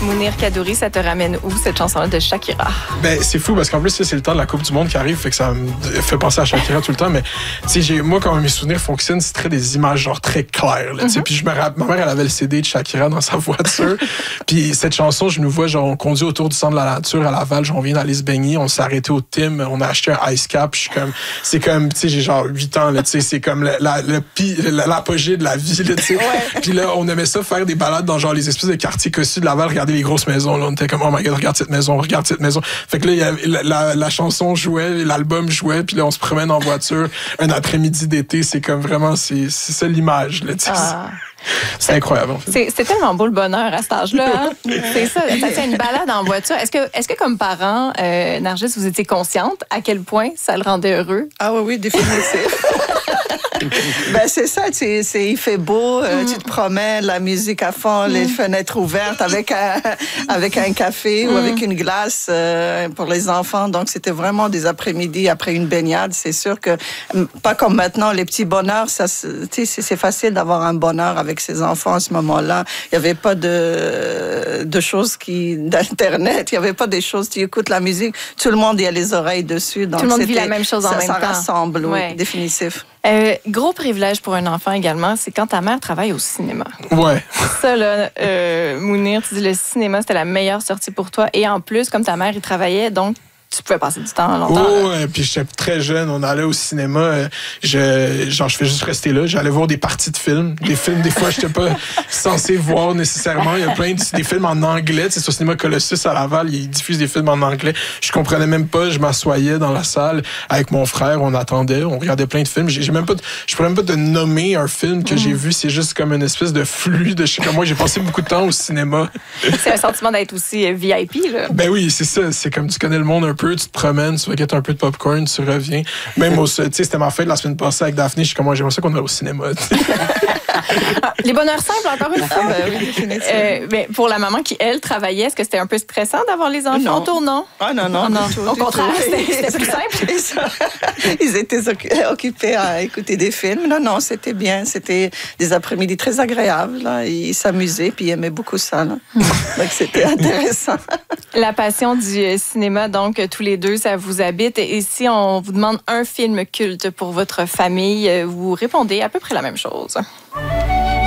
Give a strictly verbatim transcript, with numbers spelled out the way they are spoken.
Mounir Kadouri, ça te ramène où, cette chanson-là de Shakira? Ben, c'est fou parce qu'en plus, c'est le temps de la Coupe du Monde qui arrive, fait que ça me fait penser à Shakira tout le temps. Mais tu sais, moi, quand mes souvenirs fonctionnent, c'est très des images genre très claires. Là, mm-hmm. Puis je me rappelle, ma mère, elle avait le C D de Shakira dans sa voiture. Puis cette chanson, je nous vois, genre, on conduit autour du centre de la nature à Laval, genre, on vient d'aller se baigner, on s'est arrêté au Tim, on a acheté un ice cap. Je suis comme, c'est comme, tu sais, j'ai genre huit ans, là, tu sais, c'est comme la, la, le pi, l'apogée de la vie, là, tu sais. Ouais. Puis là, on aimait ça faire des balades dans genre les espèces de quartiers cossus de Laval, regarder les grosses maisons. Là, on était comme, oh my god, regarde cette maison, regarde cette maison. Fait que là, y avait, la, la, la chanson jouait, l'album jouait, puis là, on se promène en voiture un après-midi d'été. C'est comme vraiment, c'est, c'est ça l'image, là, tu sais. Ah. C'est incroyable. En fait. c'est, c'est tellement beau le bonheur à cet âge-là. Hein? C'est ça, ça fait une balade en voiture. Est-ce que, est-ce que comme parent, euh, Nargis, vous étiez consciente à quel point ça le rendait heureux? Ah oui, oui, définitif. Ben, c'est ça, tu, c'est, il fait beau, euh, mm. tu te promènes, la musique à fond, mm. les fenêtres ouvertes avec un, avec un café mm. ou avec une glace euh, pour les enfants. Donc, c'était vraiment des après-midi après une baignade. C'est sûr que, pas comme maintenant, les petits bonheurs, ça, c'est, c'est facile d'avoir un bonheur avec ses enfants à ce moment-là. Il n'y avait pas de, de choses qui, d'Internet, il n'y avait pas des choses, tu écoutes la musique, tout le monde y a les oreilles dessus. Donc tout le monde vit la même chose en ça, même ça temps. Ça rassemble, ouais. oui, définitif. Euh, gros privilège pour un enfant également, c'est quand ta mère travaille au cinéma. Ouais. Ça, là, euh, Mounir, tu dis le cinéma, c'était la meilleure sortie pour toi. Et en plus, comme ta mère y travaillait, donc tu pouvais passer du temps longtemps. Oh, ouais, puis j'étais très jeune, on allait au cinéma, je, genre je fais juste rester là, j'allais voir des parties de films, des films des fois j'étais pas censé voir nécessairement, il y a plein de des films en anglais, c'est sur le cinéma Colossus à Laval, ils diffusent des films en anglais, je comprenais même pas, je m'assoyais dans la salle avec mon frère, on attendait, on regardait plein de films, j'ai, j'ai même pas, je pourrais même pas te nommer un film que mmh. j'ai vu, c'est juste comme une espèce de flux de, je sais pas moi, j'ai passé beaucoup de temps au cinéma. C'est un sentiment d'être aussi V I P là. Ben oui, c'est ça, c'est comme tu connais le monde un peu. Tu te promènes, tu vas guetter un peu de popcorn, tu reviens. Même au, tu sais, c'était ma fête la semaine passée avec Daphné. Je suis comme, moi, j'aimerais ça qu'on aille au cinéma. Les bonheurs simples, encore une fois. Ah, ben oui, euh, mais pour la maman qui, elle, travaillait, est-ce que c'était un peu stressant d'avoir les enfants non. autour, non? Ah non, non, non. Tout, au contraire, c'était, c'était plus simple. Ils étaient occupés à écouter des films. Non, non, c'était bien. C'était des après-midi très agréables. Là. Ils s'amusaient, puis ils aimaient beaucoup ça. Là. Donc, c'était intéressant. La passion du cinéma, donc, tous les deux, ça vous habite. Et si on vous demande un film culte pour votre famille, vous répondez à peu près la même chose.